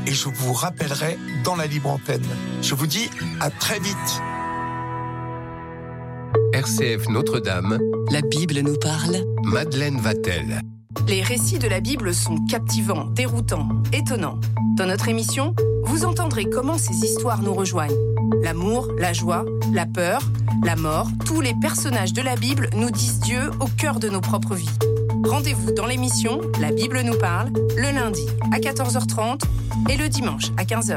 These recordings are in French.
et je vous rappellerai dans la libre antenne. Je vous dis à très vite. RCF Notre-Dame. La Bible nous parle. Madeleine Vatel. Les récits de la Bible sont captivants, déroutants, étonnants. Dans notre émission, vous entendrez comment ces histoires nous rejoignent. L'amour, la joie, la peur, la mort, tous les personnages de la Bible nous disent Dieu au cœur de nos propres vies. Rendez-vous dans l'émission La Bible nous parle, le lundi à 14h30 et le dimanche à 15h.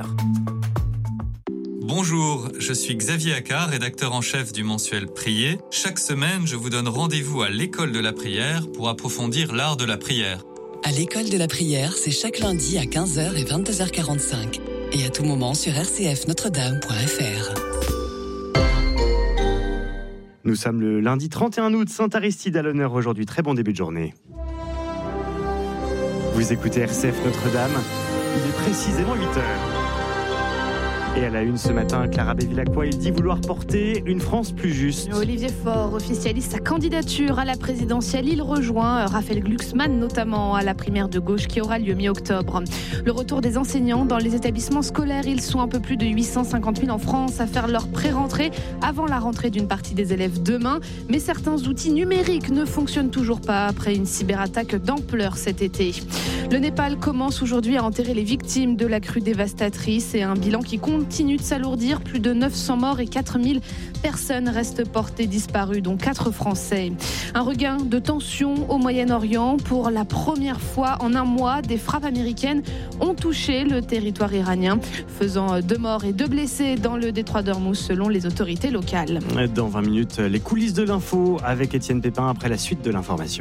Bonjour, je suis Xavier Accard, rédacteur en chef du mensuel Prier. Chaque semaine, je vous donne rendez-vous à l'école de la prière pour approfondir l'art de la prière. À l'école de la prière, c'est chaque lundi à 15h et 22h45. Et à tout moment sur rcfnotredame.fr. Nous sommes le lundi 31 août, Saint-Aristide à l'honneur aujourd'hui. Très bon début de journée. Vous écoutez RCF Notre-Dame, il est précisément 8h. Et à la une ce matin, Clara Bévilacqua, il dit vouloir porter une France plus juste. Olivier Faure officialise sa candidature à la présidentielle. Il rejoint Raphaël Glucksmann, notamment à la primaire de gauche qui aura lieu mi-octobre. Le retour des enseignants dans les établissements scolaires. Ils sont un peu plus de 850 000 en France à faire leur pré-rentrée avant la rentrée d'une partie des élèves demain. Mais certains outils numériques ne fonctionnent toujours pas après une cyberattaque d'ampleur cet été. Le Népal commence aujourd'hui à enterrer les victimes de la crue dévastatrice et un bilan qui continue de s'alourdir. Plus de 900 morts et 4000 personnes restent portées disparues, dont 4 Français. Un regain de tension au Moyen-Orient. Pour la première fois en un mois, des frappes américaines ont touché le territoire iranien, faisant 2 morts et 2 blessés dans le détroit d'Ormuz, selon les autorités locales. Dans 20 minutes, les coulisses de l'info avec Étienne Pépin après la suite de l'information.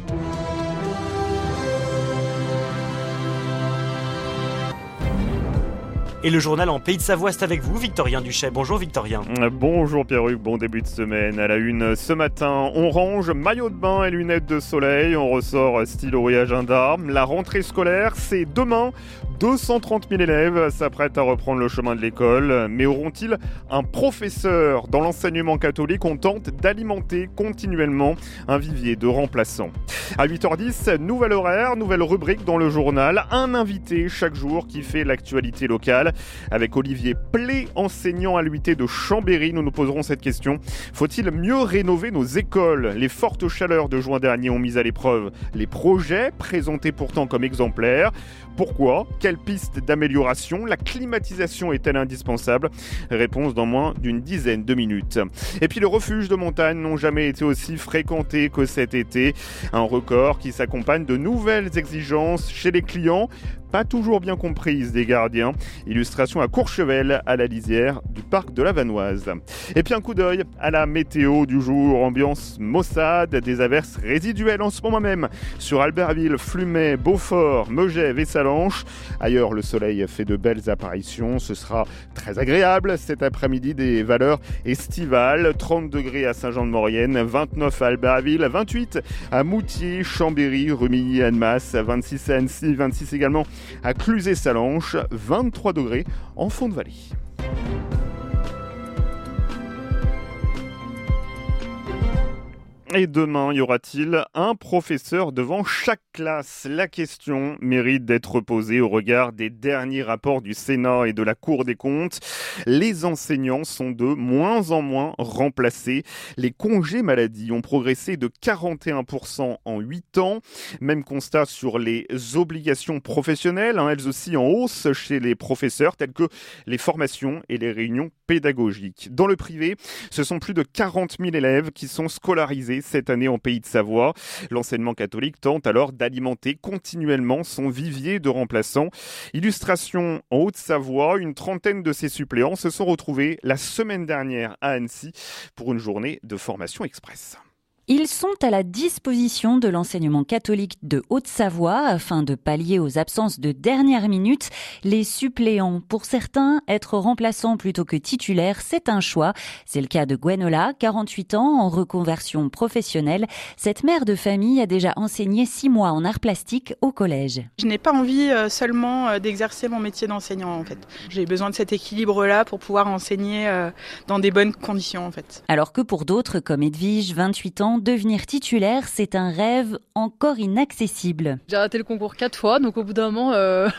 Et le journal en Pays de Savoie, c'est avec vous, Victorien Duchet. Bonjour Victorien. Bonjour Pierre-Hugues, bon début de semaine. À la une ce matin, on range maillot de bain et lunettes de soleil, on ressort stylo et agenda. La rentrée scolaire, c'est demain. 230 000 élèves s'apprêtent à reprendre le chemin de l'école. Mais auront-ils un professeur? Dans l'enseignement catholique, on tente d'alimenter continuellement un vivier de remplaçants. À 8h10, nouvel horaire, nouvelle rubrique dans le journal. Un invité chaque jour qui fait l'actualité locale. Avec Olivier Plé, enseignant à l'UIT de Chambéry, nous nous poserons cette question. Faut-il mieux rénover nos écoles? Les fortes chaleurs de juin dernier ont mis à l'épreuve les projets, présentés pourtant comme exemplaires. Pourquoi? Quelle piste d'amélioration? La climatisation est-elle indispensable? Réponse dans moins d'une dizaine de minutes. Et puis les refuges de montagne n'ont jamais été aussi fréquentés que cet été. Un record qui s'accompagne de nouvelles exigences chez les clients, pas toujours bien comprises des gardiens. Illustration à Courchevel, à la lisière du parc de la Vanoise. Et puis un coup d'œil à la météo du jour. Ambiance maussade, des averses résiduelles en ce moment même sur Albertville, Flumet, Beaufort, Megève et Salanches. Ailleurs, le soleil fait de belles apparitions. Ce sera très agréable cet après-midi, des valeurs estivales. 30 degrés à Saint-Jean-de-Maurienne, 29 à Albertville, 28 à Moutier, Chambéry, Rumilly, Annemasse, 26 à Annecy, 26 également à Cluzet-Salanches, 23 degrés en fond de vallée. Et demain, y aura-t-il un professeur devant chaque classe? La question mérite d'être posée au regard des derniers rapports du Sénat et de la Cour des comptes. Les enseignants sont de moins en moins remplacés. Les congés maladie ont progressé de 41% en 8 ans. Même constat sur les obligations professionnelles, elles aussi en hausse chez les professeurs, telles que les formations et les réunions pédagogiques. Dans le privé, ce sont plus de 40 000 élèves qui sont scolarisés cette année en Pays de Savoie. L'enseignement catholique tente alors d'alimenter continuellement son vivier de remplaçants. Illustration en Haute-Savoie, une trentaine de ses suppléants se sont retrouvés la semaine dernière à Annecy pour une journée de formation express. Ils sont à la disposition de l'enseignement catholique de Haute-Savoie afin de pallier aux absences de dernière minute. Les suppléants, pour certains, être remplaçants plutôt que titulaires, c'est un choix. C'est le cas de Gwenola, 48 ans, en reconversion professionnelle. Cette mère de famille a déjà enseigné 6 mois en arts plastiques au collège. Je n'ai pas envie seulement d'exercer mon métier d'enseignant en fait. J'ai besoin de cet équilibre-là pour pouvoir enseigner dans des bonnes conditions en fait. Alors que pour d'autres, comme Edwige, 28 ans, devenir titulaire, c'est un rêve encore inaccessible. J'ai raté le concours 4 fois, donc au bout d'un moment,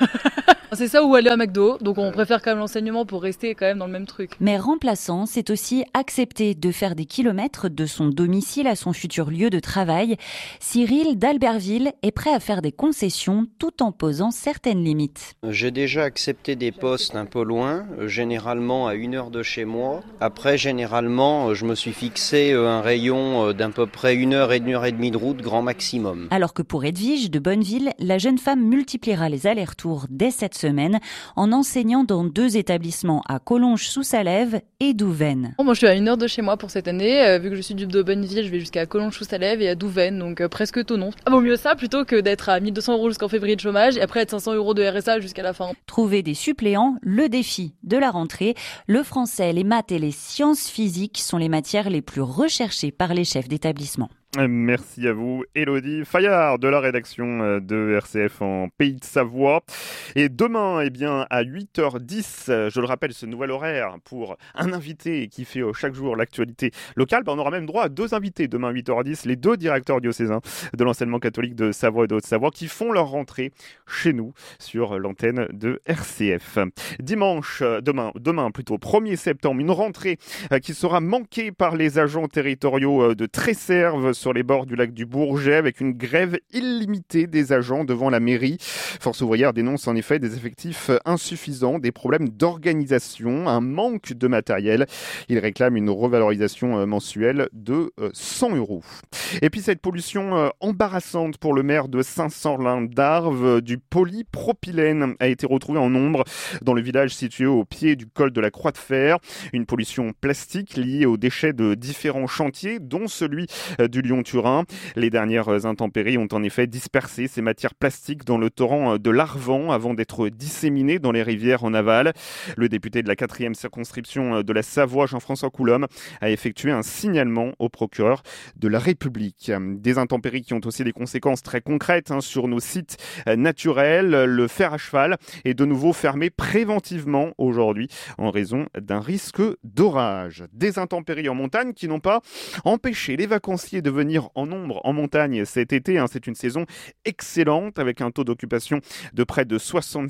c'est ça ou aller à McDo. Donc on préfère quand même l'enseignement pour rester quand même dans le même truc. Mais remplaçant, c'est aussi accepter de faire des kilomètres de son domicile à son futur lieu de travail. Cyril d'Albertville est prêt à faire des concessions tout en posant certaines limites. J'ai déjà accepté des postes un peu loin, généralement à 1 heure de chez moi. Après, généralement, je me suis fixé un rayon d'à peu près 1 heure et 1 heure et demie de route, grand maximum. Alors que pour Edwige de Bonneville, la jeune femme multipliera les allers-retours dès cette semaine en enseignant dans 2 établissements à Collonges-sous-Salève et Douvaine. Moi, je suis à 1 heure de chez moi pour cette année. Vu que je suis de Bonneville, je vais jusqu'à Collonges-sous-Salève et à Douvaine, donc presque Thonon. Vaut mieux ça plutôt que d'être à 1 200 € jusqu'en février de chômage et après être 500 € de RSA jusqu'à la fin. Trouver des suppléants, le défi de la rentrée. Le français, les maths et les sciences physiques sont les matières les plus recherchées par les chefs d'établissement. Merci à vous, Élodie Fayard de la rédaction de RCF en Pays de Savoie. Et demain, à 8h10, je le rappelle, ce nouvel horaire pour un invité qui fait chaque jour l'actualité locale. On aura même droit à 2 invités demain à 8h10, les 2 directeurs diocésains de l'enseignement catholique de Savoie et de Haute-Savoie qui font leur rentrée chez nous sur l'antenne de RCF. Dimanche, demain plutôt, 1er septembre, une rentrée qui sera manquée par les agents territoriaux de Tresserve sur les bords du lac du Bourget avec une grève illimitée des agents devant la mairie. Force ouvrière dénonce en effet des effectifs insuffisants, des problèmes d'organisation, un manque de matériel. Il réclame une revalorisation mensuelle de 100 €. Et puis cette pollution embarrassante pour le maire de Saint-Sorlin-d'Arves, du polypropylène a été retrouvée en nombre dans le village situé au pied du col de la Croix de Fer. Une pollution plastique liée aux déchets de différents chantiers, dont celui du Lyon-Turin. Les dernières intempéries ont en effet dispersé ces matières plastiques dans le torrent de l'Arvan avant d'être disséminées dans les rivières en aval. Le député de la 4e circonscription de la Savoie, Jean-François Coulombe, a effectué un signalement au procureur de la République. Des intempéries qui ont aussi des conséquences très concrètes sur nos sites naturels. Le fer à cheval est de nouveau fermé préventivement aujourd'hui en raison d'un risque d'orage. Des intempéries en montagne qui n'ont pas empêché les vacanciers de venir en nombre en montagne cet été. C'est une saison excellente avec un taux d'occupation de près de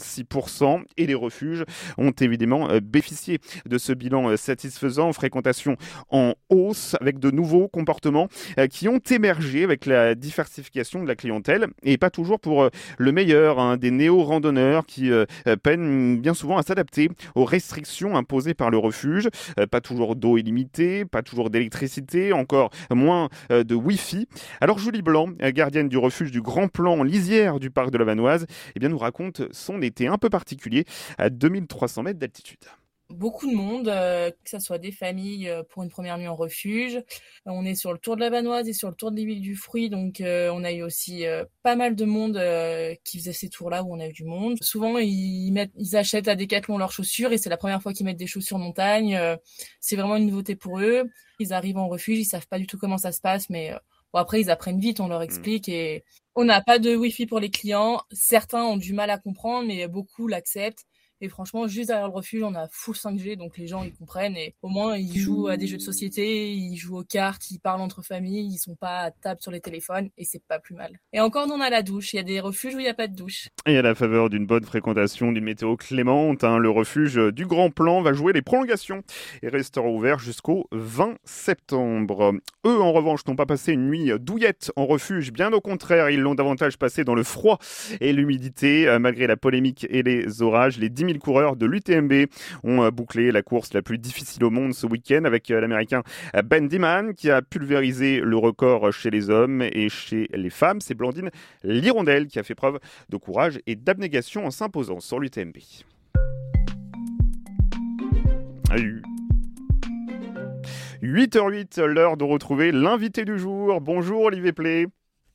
66% et les refuges ont évidemment bénéficié de ce bilan satisfaisant. Fréquentation en hausse avec de nouveaux comportements qui ont émergé avec la diversification de la clientèle et pas toujours pour le meilleur. Des néo-randonneurs qui peinent bien souvent à s'adapter aux restrictions imposées par le refuge. Pas toujours d'eau illimitée, pas toujours d'électricité, encore moins de Wi-Fi. Alors Julie Blanc, gardienne du refuge du Grand Plan en lisière du parc de la Vanoise, nous raconte son été un peu particulier à 2300 mètres d'altitude. Beaucoup de monde, que ce soit des familles pour une première nuit en refuge. On est sur le tour de la Vanoise et sur le tour de l'île du Fruit, donc on a eu aussi pas mal de monde qui faisait ces tours-là où on a eu du monde. Souvent, ils achètent à Decathlon leurs chaussures et c'est la première fois qu'ils mettent des chaussures montagne. C'est vraiment une nouveauté pour eux. Ils arrivent en refuge, ils savent pas du tout comment ça se passe, mais après ils apprennent vite, on leur explique et on n'a pas de Wi-Fi pour les clients. Certains ont du mal à comprendre, mais beaucoup l'acceptent. Et franchement, juste derrière le refuge, on a full 5G, donc les gens, ils comprennent. Et au moins, ils jouent à des jeux de société, ils jouent aux cartes, ils parlent entre familles, ils sont pas à table sur les téléphones, et c'est pas plus mal. Et encore, on a la douche. Il y a des refuges où il n'y a pas de douche. Et à la faveur d'une bonne fréquentation, d'une météo clémente, le refuge du Grand Plan va jouer les prolongations et restera ouvert jusqu'au 20 septembre. Eux, en revanche, n'ont pas passé une nuit douillette en refuge. Bien au contraire, ils l'ont davantage passé dans le froid et l'humidité. Malgré la polémique et les orages, les 10 000 coureurs de l'UTMB ont bouclé la course la plus difficile au monde ce week-end avec l'américain Ben Diman qui a pulvérisé le record chez les hommes et chez les femmes. C'est Blandine Lirondelle qui a fait preuve de courage et d'abnégation en s'imposant sur l'UTMB. 8h08, l'heure de retrouver l'invité du jour. Bonjour Olivier Play.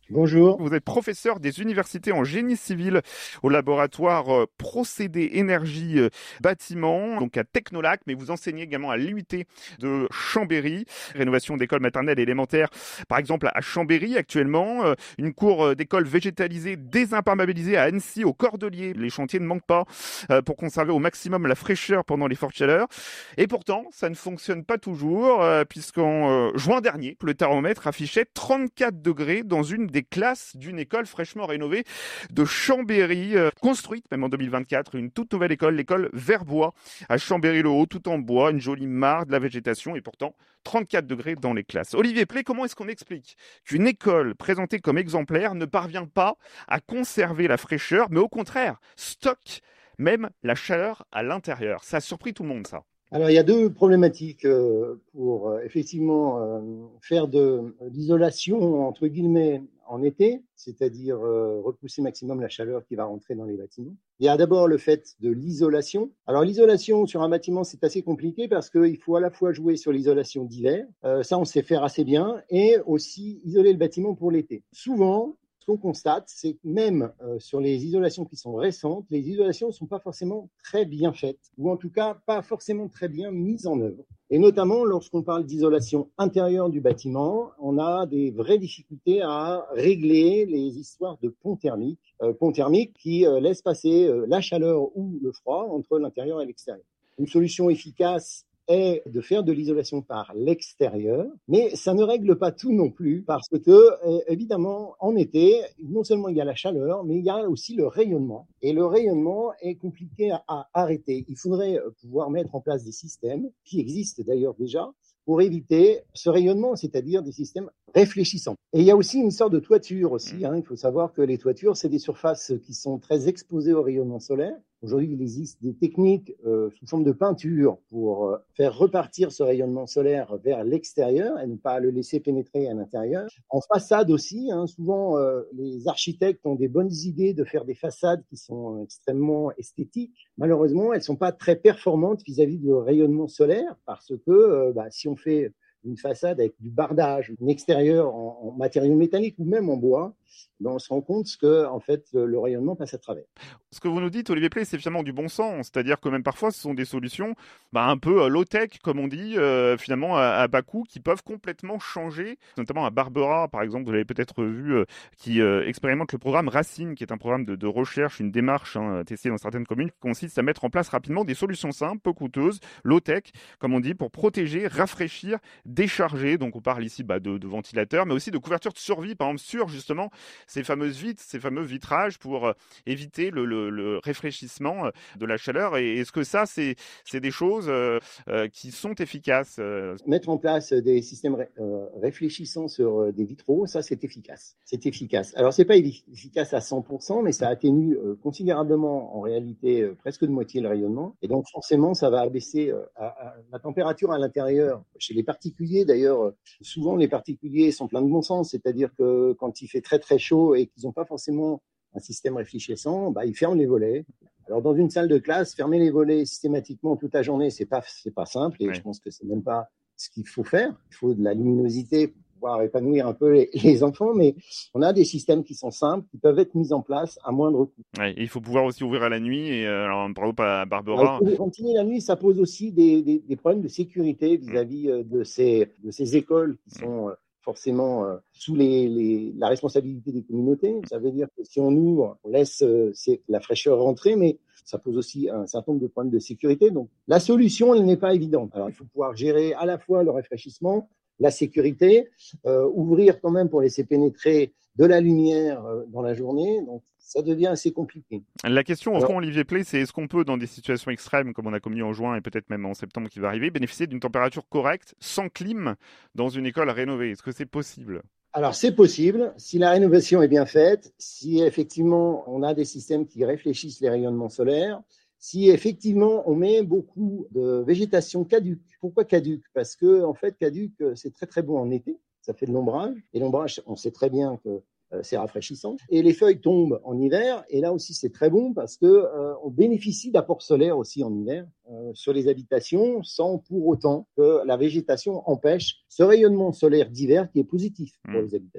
Bonjour. Vous êtes professeur des universités en génie civil au laboratoire Procédés Énergie Bâtiment, donc à Technolac, mais vous enseignez également à l'UIT de Chambéry. Rénovation d'écoles maternelles et élémentaires, par exemple à Chambéry actuellement. Une cour d'école végétalisée, désimperméabilisée à Annecy, au Cordelier. Les chantiers ne manquent pas pour conserver au maximum la fraîcheur pendant les fortes chaleurs. Et pourtant, ça ne fonctionne pas toujours, puisqu'en juin dernier, le thermomètre affichait 34 degrés dans une des classes d'une école fraîchement rénovée de Chambéry, construite même en 2024, une toute nouvelle école, l'école Verbois à Chambéry-le-Haut, tout en bois, une jolie mare, de la végétation et pourtant 34 degrés dans les classes. Olivier Play, comment est-ce qu'on explique qu'une école présentée comme exemplaire ne parvient pas à conserver la fraîcheur, mais au contraire stocke même la chaleur à l'intérieur? Ça a surpris tout le monde, ça. Alors, il y a deux problématiques pour effectivement faire de l'isolation, entre guillemets, en été, c'est-à-dire repousser maximum la chaleur qui va rentrer dans les bâtiments. Il y a d'abord le fait de l'isolation. Alors, l'isolation sur un bâtiment, c'est assez compliqué parce qu'il faut à la fois jouer sur l'isolation d'hiver, ça on sait faire assez bien, et aussi isoler le bâtiment pour l'été. Souvent, ce qu'on constate, c'est que même sur les isolations qui sont récentes, les isolations ne sont pas forcément très bien faites, ou en tout cas pas forcément très bien mises en œuvre. Et notamment, lorsqu'on parle d'isolation intérieure du bâtiment, on a des vraies difficultés à régler les histoires de ponts thermiques qui laissent passer la chaleur ou le froid entre l'intérieur et l'extérieur. Une solution efficace est de faire de l'isolation par l'extérieur, mais ça ne règle pas tout non plus, parce que, évidemment, en été, non seulement il y a la chaleur, mais il y a aussi le rayonnement. Et le rayonnement est compliqué à arrêter. Il faudrait pouvoir mettre en place des systèmes, qui existent d'ailleurs déjà, pour éviter ce rayonnement, c'est-à-dire des systèmes réfléchissants. Et il y a aussi une sorte de toiture aussi. Il faut savoir que les toitures, c'est des surfaces qui sont très exposées au rayonnement solaire. Aujourd'hui, il existe des techniques sous forme de peinture pour faire repartir ce rayonnement solaire vers l'extérieur et ne pas le laisser pénétrer à l'intérieur. En façade aussi, souvent les architectes ont des bonnes idées de faire des façades qui sont extrêmement esthétiques. Malheureusement, elles ne sont pas très performantes vis-à-vis du rayonnement solaire parce que si on fait une façade avec du bardage, un extérieur en matériaux métalliques ou même en bois, on se rend compte que en fait, le rayonnement passe à travers. Ce que vous nous dites, Olivier Play, c'est finalement du bon sens. C'est-à-dire que même parfois, ce sont des solutions un peu low-tech, comme on dit, finalement à bas coût, qui peuvent complètement changer. Notamment à Barbera, par exemple, vous l'avez peut-être vu, qui expérimente le programme Racine, qui est un programme de recherche, une démarche testée dans certaines communes, qui consiste à mettre en place rapidement des solutions simples, peu coûteuses, low-tech, comme on dit, pour protéger, rafraîchir, décharger. Donc on parle ici de ventilateurs, mais aussi de couvertures de survie, par exemple sur justement ces fameuses vitres, ces fameux vitrages pour éviter le réfléchissement de la chaleur. Et est-ce que ça, c'est des choses qui sont efficaces? Mettre en place des systèmes réfléchissants sur des vitraux, ça, c'est efficace. C'est efficace. Alors, c'est pas efficace à 100%, mais ça atténue considérablement, en réalité, presque de moitié le rayonnement. Et donc, forcément, ça va abaisser la température à l'intérieur. Chez les particuliers, d'ailleurs, souvent, les particuliers sont pleins de bon sens. C'est-à-dire que quand il fait très, très chaud et qu'ils n'ont pas forcément un système réfléchissant, ils ferment les volets. Alors, dans une salle de classe, fermer les volets systématiquement toute la journée, c'est pas simple, et je pense que c'est même pas ce qu'il faut faire. Il faut de la luminosité pour pouvoir épanouir un peu les enfants, mais on a des systèmes qui sont simples, qui peuvent être mis en place à moindre coût. Ouais, et il faut pouvoir aussi ouvrir à la nuit, et alors, par exemple, à Barbera. Continuer la nuit, ça pose aussi des problèmes de sécurité vis-à-vis de ces écoles qui sont forcément sous la responsabilité des communautés. Ça veut dire que si on ouvre, on laisse la fraîcheur rentrer, mais ça pose aussi un certain nombre de problèmes de sécurité. Donc, la solution, elle n'est pas évidente. Alors, il faut pouvoir gérer à la fois le réfléchissement, la sécurité, ouvrir quand même pour laisser pénétrer de la lumière dans la journée. Donc, ça devient assez compliqué. La question, au fond, Olivier Play, c'est est-ce qu'on peut, dans des situations extrêmes, comme on a connu en juin et peut-être même en septembre qui va arriver, bénéficier d'une température correcte, sans clim, dans une école rénovée? Est-ce que c'est possible? Alors, c'est possible, si la rénovation est bien faite, si effectivement on a des systèmes qui réfléchissent les rayonnements solaires, si effectivement on met beaucoup de végétation caduque. Pourquoi caduque? Parce que, en fait, caduque, c'est très très bon en été, ça fait de l'ombrage, et l'ombrage, on sait très bien que c'est rafraîchissant. Et les feuilles tombent en hiver, et là aussi c'est très bon parce que on bénéficie d'apports solaires aussi en hiver sur les habitations, sans pour autant que la végétation empêche ce rayonnement solaire d'hiver qui est positif pour les habitations.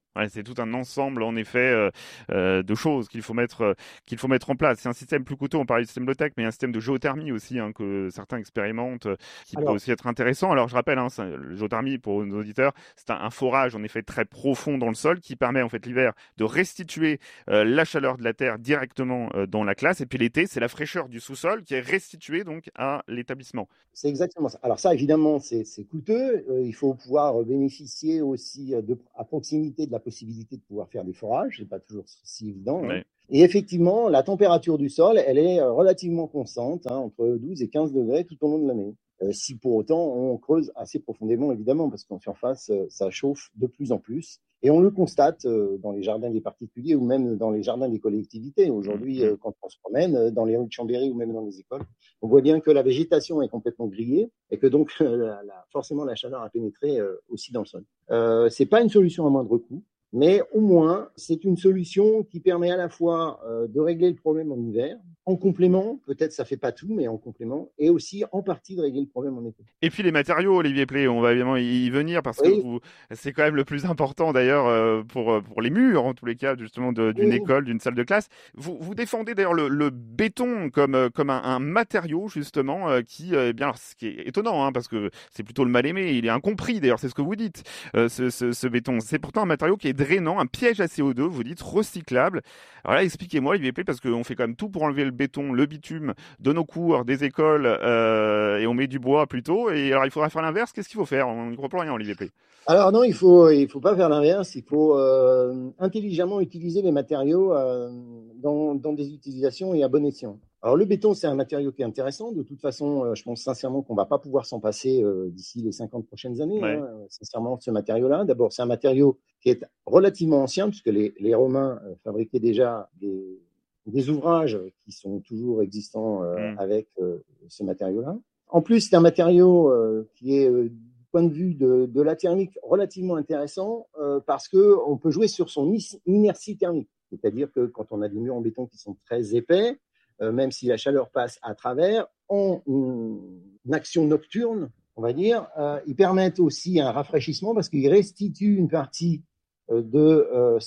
Ouais, c'est tout un ensemble, en effet, de choses qu'il faut mettre en place. C'est un système plus coûteux, on parlait du système low-tech, mais il y a un système de géothermie aussi, hein, que certains expérimentent, qui peut aussi être intéressant. Alors, je rappelle, hein, le géothermie, pour nos auditeurs, c'est un forage, en effet, très profond dans le sol, qui permet, en fait, l'hiver, de restituer la chaleur de la terre directement dans la classe. Et puis l'été, c'est la fraîcheur du sous-sol qui est restituée, donc, à l'établissement. C'est exactement ça. Alors ça, évidemment, c'est coûteux. Il faut pouvoir bénéficier aussi à proximité de la possibilité de pouvoir faire des forages. C'est pas toujours si évident. Ouais. Et effectivement, la température du sol, elle est relativement constante, entre 12 et 15 degrés tout au long de l'année. Si pour autant, on creuse assez profondément, évidemment, parce qu'en surface, ça chauffe de plus en plus. Et on le constate dans les jardins des particuliers ou même dans les jardins des collectivités. Aujourd'hui, quand on se promène dans les rues de Chambéry ou même dans les écoles, on voit bien que la végétation est complètement grillée et que donc forcément la chaleur a pénétré aussi dans le sol. C'est pas une solution à moindre coût, mais au moins c'est une solution qui permet à la fois de régler le problème en hiver, en complément, peut-être ça fait pas tout, mais en complément, et aussi en partie de régler le problème en été. Et puis les matériaux, Olivier Play, on va évidemment y venir parce que c'est quand même le plus important d'ailleurs pour les murs, en tous les cas, justement, d'une école, d'une salle de classe. Vous défendez d'ailleurs le béton comme un matériau, justement, qui, alors, ce qui est étonnant, hein, parce que c'est plutôt le mal-aimé, il est incompris d'ailleurs, c'est ce que vous dites, ce béton. C'est pourtant un matériau qui est drainant, un piège à CO2, vous dites, recyclable. Alors là, expliquez-moi, Olivier Play, parce qu'on fait quand même tout pour enlever le béton, le bitume de nos cours, des écoles, et on met du bois plutôt. Et alors, il faudrait faire l'inverse. Qu'est-ce qu'il faut faire? On n'y croit plus rien, Olivier Play. Alors non, il faut pas faire l'inverse. Il faut intelligemment utiliser les matériaux dans des utilisations et à bon escient. Alors le béton, c'est un matériau qui est intéressant. De toute façon, je pense sincèrement qu'on va pas pouvoir s'en passer d'ici les 50 prochaines années. Ouais. Sincèrement, ce matériau-là. D'abord, c'est un matériau qui est relativement ancien, puisque les Romains fabriquaient déjà des ouvrages qui sont toujours existants avec ce matériau-là. En plus, c'est un matériau qui est, du point de vue de la thermique, relativement intéressant parce qu'on peut jouer sur son inertie thermique. C'est-à-dire que quand on a des murs en béton qui sont très épais, même si la chaleur passe à travers, en action nocturne, on va dire, ils permettent aussi un rafraîchissement parce qu'ils restituent une partie de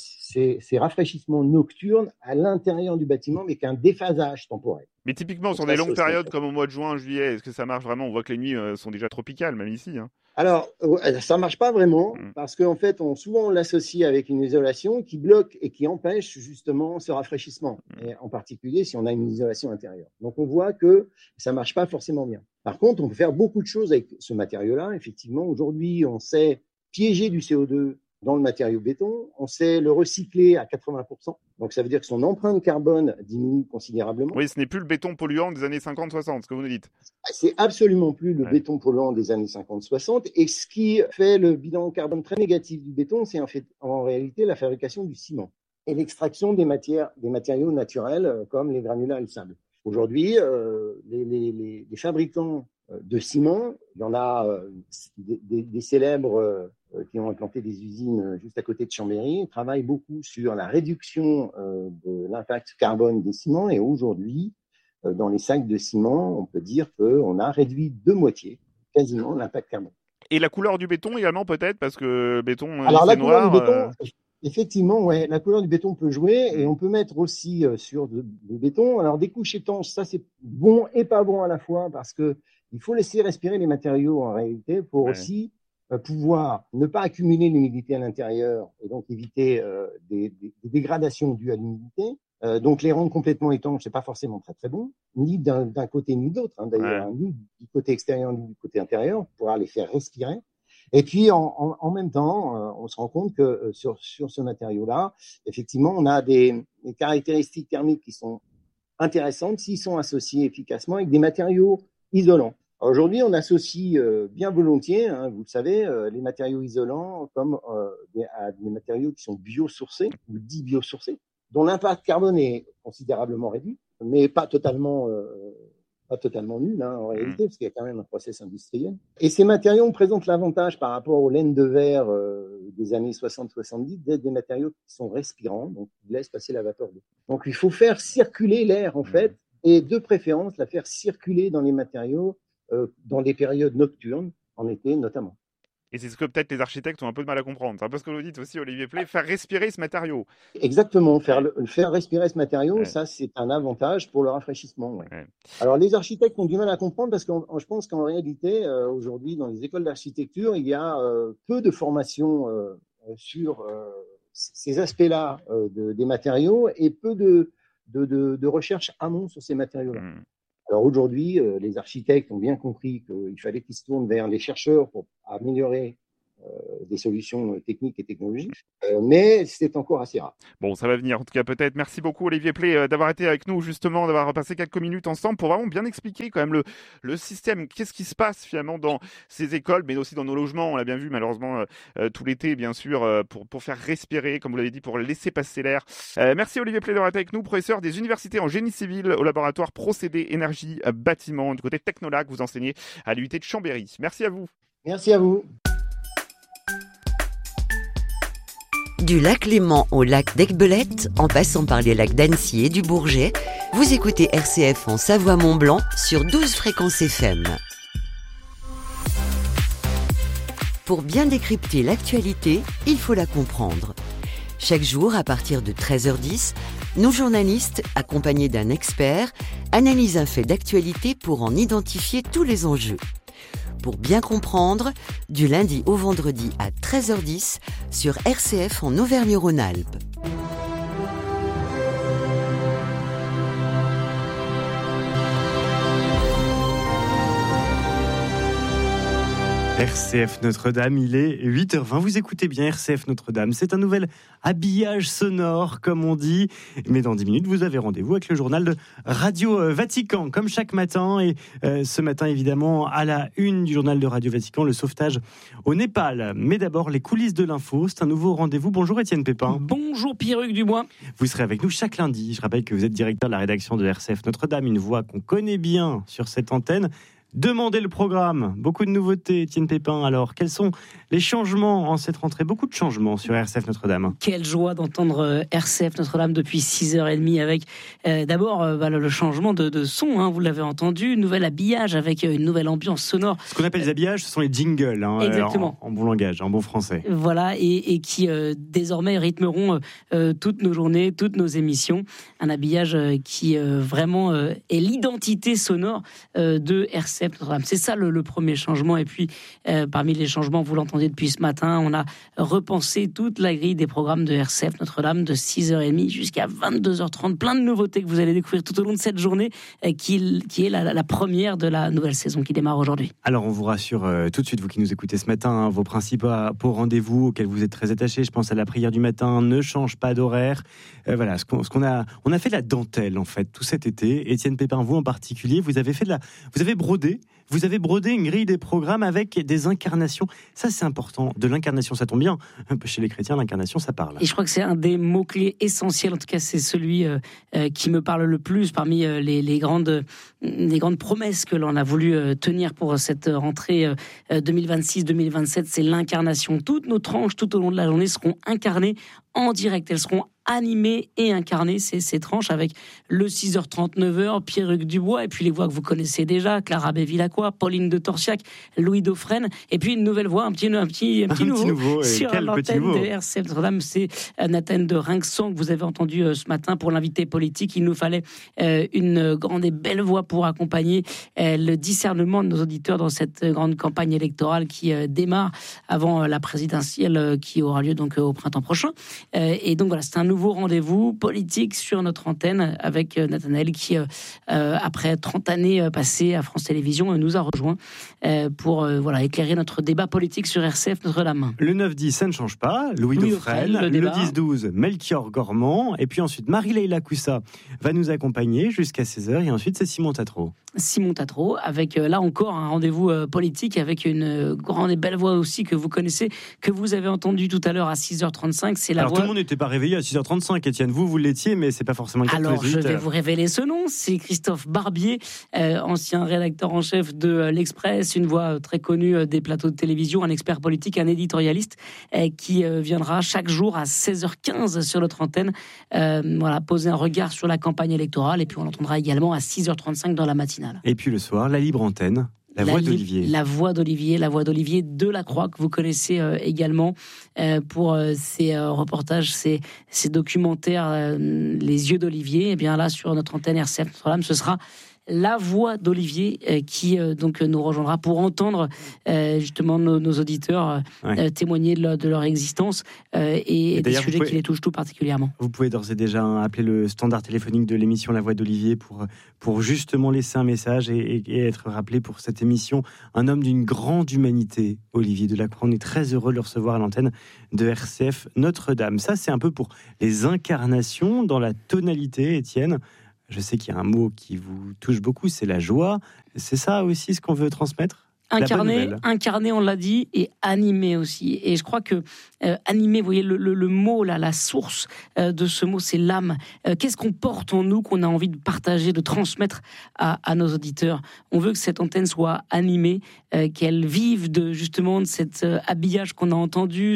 ces rafraîchissements nocturnes à l'intérieur du bâtiment avec un déphasage temporel. Mais typiquement, sur des longues périodes comme au mois de juin, juillet, est-ce que ça marche vraiment? On voit que les nuits sont déjà tropicales, même ici. Hein. Alors, ça marche pas vraiment parce qu'en fait, souvent on l'associe avec une isolation qui bloque et qui empêche justement ce rafraîchissement, et en particulier si on a une isolation intérieure. Donc, on voit que ça marche pas forcément bien. Par contre, on peut faire beaucoup de choses avec ce matériau-là. Effectivement, aujourd'hui, on sait piéger du CO2 dans le matériau béton, on sait le recycler à 80%. Donc, ça veut dire que son empreinte carbone diminue considérablement. Oui, ce n'est plus le béton polluant des années 50-60, ce que vous nous dites. C'est absolument plus le béton polluant des années 50-60. Et ce qui fait le bilan carbone très négatif du béton, c'est en réalité la fabrication du ciment et l'extraction des matériaux naturels comme les granulats et le sable. Aujourd'hui, les fabricants de ciment, il y en a des célèbres qui ont implanté des usines juste à côté de Chambéry, travaillent beaucoup sur la réduction de l'impact carbone des ciments. Et aujourd'hui, dans les sacs de ciment, on peut dire qu'on a réduit de moitié quasiment l'impact carbone. Et la couleur du béton également peut-être, parce que le béton, alors la noir. Couleur du béton, effectivement, ouais, la couleur du béton peut jouer et on peut mettre aussi sur du béton. Alors des couches étanches, ça c'est bon et pas bon à la fois parce que il faut laisser respirer les matériaux en réalité pour aussi pouvoir ne pas accumuler l'humidité à l'intérieur et donc éviter des dégradations dues à l'humidité. Donc les rendre complètement étanches, c'est pas forcément très très bon, ni d'un côté ni de l'autre, hein, d'ailleurs, ni du côté extérieur ni du côté intérieur, pour pouvoir les faire respirer. Et puis en même temps, on se rend compte que sur ce matériau-là, effectivement, on a des caractéristiques thermiques qui sont intéressantes s'ils sont associés efficacement avec des matériaux isolants. Aujourd'hui, on associe bien volontiers, hein, vous le savez, les matériaux isolants comme à des matériaux qui sont biosourcés ou dits biosourcés, dont l'impact carbone est considérablement réduit, mais pas totalement nul hein, en réalité, parce qu'il y a quand même un process industriel. Et ces matériaux présentent l'avantage par rapport aux laines de verre des années 60-70 d'être des matériaux qui sont respirants, donc qui laissent passer la vapeur d'eau. Donc il faut faire circuler l'air en fait, et de préférence la faire circuler dans les matériaux dans des périodes nocturnes, en été notamment. Et c'est ce que peut-être les architectes ont un peu de mal à comprendre. C'est un peu ce que vous dites aussi, Olivier Play, faire respirer ce matériau. Exactement, faire respirer ce matériau, ça c'est un avantage pour le rafraîchissement. Alors les architectes ont du mal à comprendre parce que je pense qu'en réalité, aujourd'hui, dans les écoles d'architecture, il y a peu de formation sur ces aspects-là des matériaux et peu de recherche amont sur ces matériaux-là. Alors aujourd'hui, les architectes ont bien compris qu'il fallait qu'ils se tournent vers les chercheurs pour améliorer des solutions techniques et technologiques, mais c'est encore assez rare. Bon, ça va venir en tout cas peut-être. Merci beaucoup Olivier Play d'avoir été avec nous justement, d'avoir passé quelques minutes ensemble pour vraiment bien expliquer quand même le système. Qu'est-ce qui se passe finalement dans ces écoles, mais aussi dans nos logements. On l'a bien vu malheureusement tout l'été bien sûr pour faire respirer, comme vous l'avez dit, pour laisser passer l'air. Merci Olivier Play d'avoir été avec nous, professeur des universités en génie civil au laboratoire Procédés Énergie Bâtiment du côté Technolac. Vous enseignez à l'UT de Chambéry. Merci à vous. Merci à vous. Du lac Léman au lac d'Aiguebelette, en passant par les lacs d'Annecy et du Bourget, vous écoutez RCF en Savoie-Mont-Blanc sur 12 fréquences FM. Pour bien décrypter l'actualité, il faut la comprendre. Chaque jour, à partir de 13h10, nos journalistes, accompagnés d'un expert, analysent un fait d'actualité pour en identifier tous les enjeux. Pour bien comprendre, du lundi au vendredi à 13h10 sur RCF en Auvergne-Rhône-Alpes. RCF Notre-Dame, il est 8h20. Vous écoutez bien RCF Notre-Dame. C'est un nouvel habillage sonore, comme on dit. Mais dans 10 minutes, vous avez rendez-vous avec le journal de Radio Vatican, comme chaque matin. Et ce matin, évidemment, à la une du journal de Radio Vatican, le sauvetage au Népal. Mais d'abord, les coulisses de l'info. C'est un nouveau rendez-vous. Bonjour Étienne Pépin. Bonjour Pierruc Dubois. Vous serez avec nous chaque lundi. Je rappelle que vous êtes directeur de la rédaction de RCF Notre-Dame, une voix qu'on connaît bien sur cette antenne. Demandez le programme. Beaucoup de nouveautés, Étienne Pépin. Alors, quels sont les changements en cette rentrée? Beaucoup de changements sur RCF Notre-Dame. Quelle joie d'entendre RCF Notre-Dame depuis 6h30 avec d'abord le changement de son, hein, vous l'avez entendu, nouvel habillage avec une nouvelle ambiance sonore. Ce qu'on appelle les habillages, ce sont les jingles, hein, exactement. En bon langage, en bon français. Voilà, et qui désormais rythmeront toutes nos journées, toutes nos émissions. Un habillage qui vraiment est l'identité sonore de RCF Notre-Dame. C'est ça le premier changement. Et puis, parmi les changements, vous l'entendez depuis ce matin, on a repensé toute la grille des programmes de RCF Notre-Dame de 6h30 jusqu'à 22h30. Plein de nouveautés que vous allez découvrir tout au long de cette journée qui est la première de la nouvelle saison qui démarre aujourd'hui. Alors, on vous rassure tout de suite, vous qui nous écoutez ce matin, hein, vos principaux rendez-vous auxquels vous êtes très attachés. Je pense à la prière du matin, ne change pas d'horaire. Voilà, on a fait de la dentelle, en fait, tout cet été. Étienne Pépin, vous en particulier, vous avez brodé une grille des programmes avec des incarnations. Ça, c'est important. De l'incarnation, ça tombe bien. Chez les chrétiens, l'incarnation, ça parle. Et je crois que c'est un des mots-clés essentiels. En tout cas, c'est celui qui me parle le plus parmi les grandes promesses que l'on a voulu tenir pour cette rentrée 2026-2027. C'est l'incarnation. Toutes nos tranches, tout au long de la journée, seront incarnées en direct. Elles seront animées et incarnées, ces tranches, avec le 6h30, 9h, Pierruc Dubois, et puis les voix que vous connaissez déjà, Clara Bévilacqua, Pauline de Torsiac, Louis Dauphren, et puis une nouvelle voix, un petit nouveau sur l'antenne de RCF Notre-Dame, c'est Nathan de Rinxan, que vous avez entendu ce matin pour l'invité politique. Il nous fallait une grande et belle voix pour accompagner le discernement de nos auditeurs dans cette grande campagne électorale qui démarre avant la présidentielle qui aura lieu donc au printemps prochain. Et donc voilà, c'est un nouveau rendez-vous politique sur notre antenne avec Nathanaël qui, après 30 années passées à France Télévisions, nous a rejoint pour éclairer notre débat politique sur RCF Notre-Dame. Le 9-10, ça ne change pas. Louis Dauphren. Le 10-12, Melchior Gormand. Et puis ensuite, Marie-Leila Coussa va nous accompagner jusqu'à 16h. Et ensuite, c'est Simon Tatro. Simon Tatro, avec là encore un rendez-vous politique avec une grande et belle voix aussi que vous connaissez, que vous avez entendu tout à l'heure à 6h35. C'est la voix... tout le monde n'était pas réveillé à 6h35, Étienne. Vous l'étiez, mais c'est pas forcément le cas. Alors, je vais vous révéler ce nom. C'est Christophe Barbier, ancien rédacteur en chef de l'Express, une voix très connue des plateaux de télévision, un expert politique, un éditorialiste, qui viendra chaque jour à 16h15 sur notre antenne, poser un regard sur la campagne électorale. Et puis on l'entendra également à 6h35 dans la matinale. Et puis le soir, la libre antenne. La voix d'Olivier. La voix d'Olivier Delacroix, que vous connaissez également pour ses reportages, ses documentaires Les yeux d'Olivier. Et bien là, sur notre antenne RCF Notre-Dame, ce sera la voix d'Olivier qui donc nous rejoindra pour entendre justement nos auditeurs témoigner de leur existence et des sujets qui les touchent tout particulièrement. Vous pouvez d'ores et déjà appeler le standard téléphonique de l'émission La Voix d'Olivier pour justement laisser un message et être rappelé pour cette émission. Un homme d'une grande humanité, Olivier Delacroix. On est très heureux de le recevoir à l'antenne de RCF Notre-Dame. Ça, c'est un peu pour les incarnations dans la tonalité, Étienne. Je sais qu'il y a un mot qui vous touche beaucoup, c'est la joie. C'est ça aussi ce qu'on veut transmettre ? Incarné, on l'a dit, et animé aussi. Et je crois que animé, vous voyez, le mot, là, la source de ce mot, c'est l'âme. Qu'est-ce qu'on porte en nous, qu'on a envie de partager, de transmettre à nos auditeurs ? On veut que cette antenne soit animée, qu'elle vive justement de cet habillage qu'on a entendu,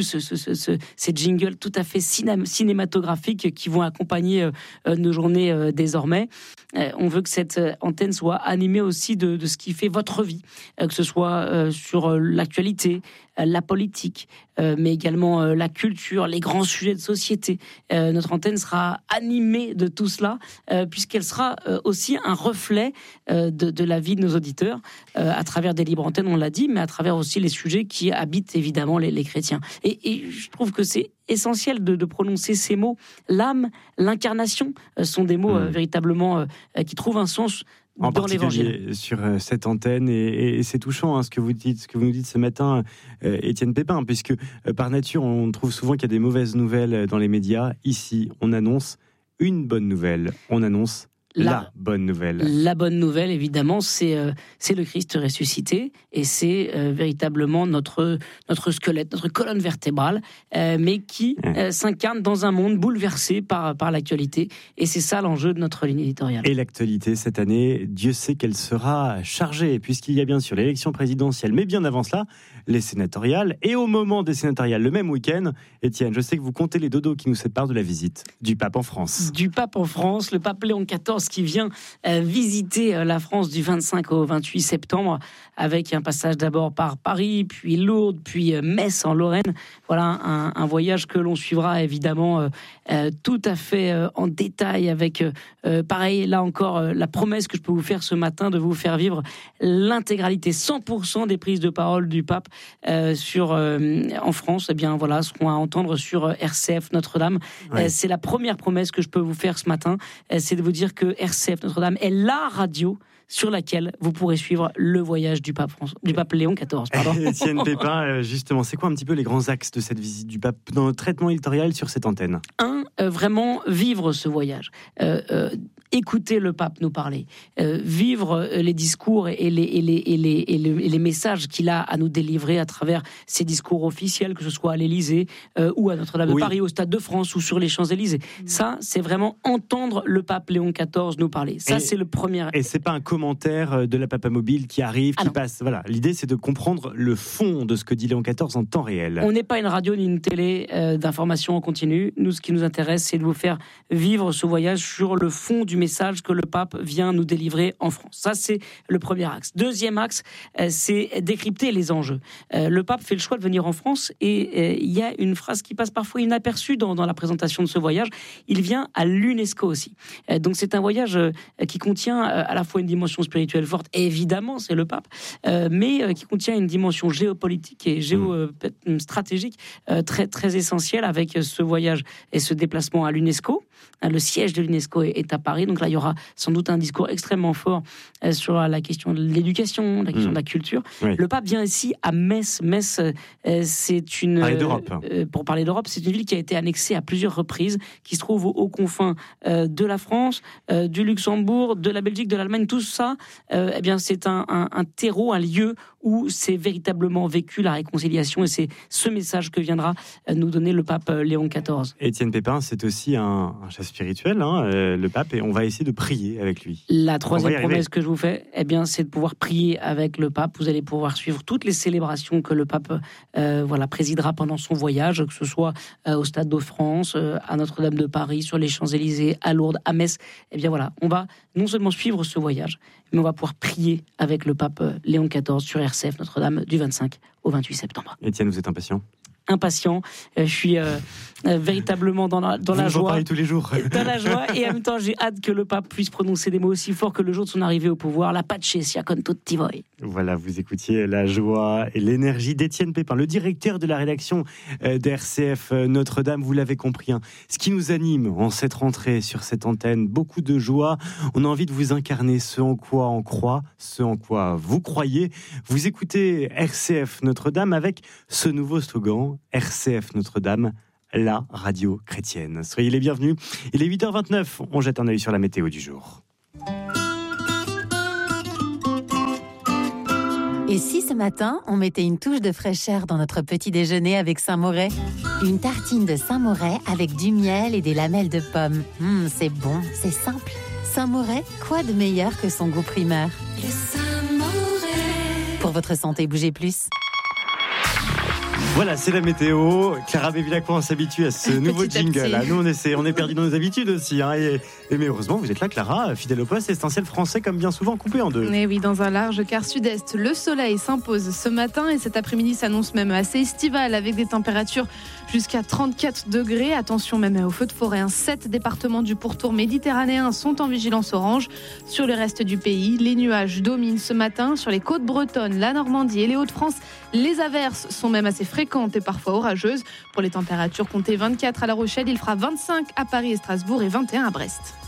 ces jingles tout à fait cinématographiques qui vont accompagner nos journées désormais. On veut que cette antenne soit animée aussi de ce qui fait votre vie, que ce soit sur l'actualité, la politique, mais également la culture, les grands sujets de société. Notre antenne sera animée de tout cela, puisqu'elle sera aussi un reflet de la vie de nos auditeurs, à travers des libres antennes, on l'a dit, mais à travers aussi les sujets qui habitent évidemment les chrétiens. Et je trouve que c'est essentiel de prononcer ces mots. L'âme, l'incarnation sont des mots véritablement qui trouvent un sens en dans particulier l'évangile. Sur cette antenne, et c'est touchant ce que vous nous dites ce matin, Étienne Pépin, puisque par nature on trouve souvent qu'il y a des mauvaises nouvelles dans les médias. Ici, on annonce une bonne nouvelle, on annonce la bonne nouvelle. La bonne nouvelle, évidemment, c'est le Christ ressuscité, et c'est véritablement notre squelette, notre colonne vertébrale, mais qui s'incarne dans un monde bouleversé par l'actualité. Et c'est ça l'enjeu de notre ligne éditoriale. Et l'actualité, cette année, Dieu sait qu'elle sera chargée, puisqu'il y a bien sûr l'élection présidentielle, mais bien avant cela, les sénatoriales. Et au moment des sénatoriales, le même week-end, Étienne, je sais que vous comptez les dodos qui nous séparent de la visite du pape en France. Du pape en France, le pape Léon XIV qui vient visiter la France du 25 au 28 septembre, avec un passage d'abord par Paris, puis Lourdes, puis Metz en Lorraine. Voilà un voyage que l'on suivra évidemment tout à fait en détail, avec pareil, là encore, la promesse que je peux vous faire ce matin de vous faire vivre l'intégralité, 100% des prises de parole du pape en France, eh bien voilà, seront à entendre sur RCF Notre-Dame. C'est la première promesse que je peux vous faire ce matin, c'est de vous dire que RCF Notre-Dame est la radio sur laquelle vous pourrez suivre le voyage du pape Léon XIV. Étienne Pépin, justement, c'est quoi un petit peu les grands axes de cette visite du pape dans le traitement éditorial sur cette antenne ? Vraiment vivre ce voyage. Écouter le pape nous parler, vivre les discours et les messages qu'il a à nous délivrer à travers ses discours officiels, que ce soit à l'Élysée ou à Notre-Dame de Paris, au Stade de France ou sur les Champs-Élysées. Ça, c'est vraiment entendre le pape Léon XIV nous parler. Ça, c'est le premier. Et c'est pas un commentaire de la Papa Mobile qui arrive, qui passe. Voilà, l'idée, c'est de comprendre le fond de ce que dit Léon XIV en temps réel. On n'est pas une radio ni une télé d'information en continu. Nous, ce qui nous intéresse, c'est de vous faire vivre ce voyage sur le fond du message que le pape vient nous délivrer en France. Ça, c'est le premier axe. Deuxième axe, c'est décrypter les enjeux. Le pape fait le choix de venir en France, et il y a une phrase qui passe parfois inaperçue dans la présentation de ce voyage. Il vient à l'UNESCO aussi. Donc c'est un voyage qui contient à la fois une dimension spirituelle forte, évidemment, c'est le pape, mais qui contient une dimension géopolitique et géostratégique très, très essentielle, avec ce voyage et ce déplacement à l'UNESCO. Le siège de l'UNESCO est à Paris, donc là il y aura sans doute un discours extrêmement fort sur la question de l'éducation, la question de la culture. Le pape vient ici à Metz. Metz, c'est une... pour parler d'Europe, c'est une ville qui a été annexée à plusieurs reprises, qui se trouve aux confins de la France, du Luxembourg, de la Belgique, de l'Allemagne. Tout ça, eh bien, c'est un terreau, un lieu où c'est véritablement vécu la réconciliation, et c'est ce message que viendra nous donner le pape Léon XIV. Étienne Pépin, c'est aussi un chef spirituel, le pape, et on va essayer de prier avec lui. La troisième promesse que je vous fais, c'est de pouvoir prier avec le pape. Vous allez pouvoir suivre toutes les célébrations que le pape présidera pendant son voyage, que ce soit au Stade de France, à Notre-Dame de Paris, sur les Champs-Élysées, à Lourdes, à Metz. On va non seulement suivre ce voyage, mais on va pouvoir prier avec le pape Léon XIV sur RCF Notre-Dame du 25 au 28 septembre. Étienne, vous êtes impatient ? Impatient, je suis véritablement dans la joie. Vous tous les jours. Dans la joie, et en même temps, j'ai hâte que le pape puisse prononcer des mots aussi forts que le jour de son arrivée au pouvoir. La pace sia con tutti voi. Voilà, vous écoutiez la joie et l'énergie d'Étienne Pépin, le directeur de la rédaction d'RCF Notre-Dame. Vous l'avez compris, ce qui nous anime en cette rentrée sur cette antenne, beaucoup de joie. On a envie de vous incarner ce en quoi on croit, ce en quoi vous croyez. Vous écoutez RCF Notre-Dame avec ce nouveau slogan, RCF Notre-Dame, la radio chrétienne. Soyez les bienvenus. Il est 8h29, on jette un œil sur la météo du jour. Et si ce matin, on mettait une touche de fraîcheur dans notre petit déjeuner avec Saint-Moret ? Une tartine de Saint-Moret avec du miel et des lamelles de pommes. C'est bon, c'est simple. Saint-Moret, quoi de meilleur que son goût primaire ? Le Saint-Moret. Pour votre santé, bougez plus. Voilà, c'est la météo. Clara Bévilacqua, on s'habitue à ce nouveau jingle. Nous, on est perdu dans nos habitudes aussi. Mais heureusement, vous êtes là, Clara, fidèle au poste essentiel français, comme bien souvent coupé en deux. Mais oui, dans un large quart sud-est, le soleil s'impose ce matin et cet après-midi s'annonce même assez estival avec des températures jusqu'à 34 degrés. Attention même aux feux de forêt. 7 départements du pourtour méditerranéen sont en vigilance orange. Sur le reste du pays, les nuages dominent ce matin. Sur les côtes bretonnes, la Normandie et les Hauts-de-France, les averses sont même assez fréquentes et parfois orageuses. Pour les températures, comptez 24 à La Rochelle, il fera 25 à Paris et Strasbourg et 21 à Brest.